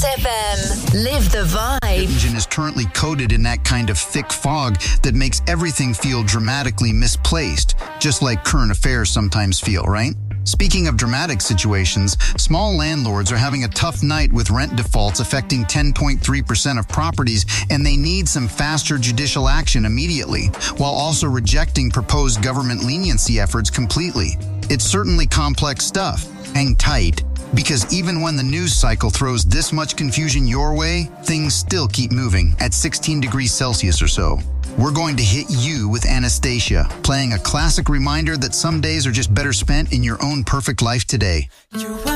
FM. Live the vibe. Engine is currently coated in that kind of thick fog that makes everything feel dramatically misplaced, just like current affairs sometimes feel, right? Speaking of dramatic situations, small landlords are having a tough night with rent defaults affecting 10.3% of properties, and they need some faster judicial action immediately, while also rejecting proposed government leniency efforts completely. It's certainly complex stuff. Hang tight, because even when the news cycle throws this much confusion your way, things still keep moving at 16 degrees Celsius or so. We're going to hit you with Anastasia, playing a classic reminder that some days are just better spent in your own perfect life today.